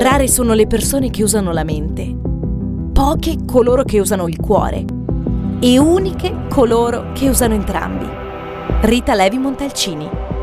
Rare sono le persone che usano la mente, poche coloro che usano il cuore e uniche coloro che usano entrambi. Rita Levi Montalcini.